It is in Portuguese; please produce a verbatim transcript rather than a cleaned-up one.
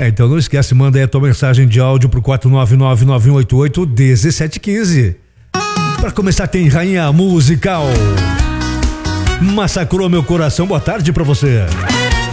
É, então não esquece, manda aí a tua mensagem de áudio pro quatro nove nove, nove um oito oito, um sete um cinco. Pra começar tem Rainha Musical. Massacrou meu coração, boa tarde pra você.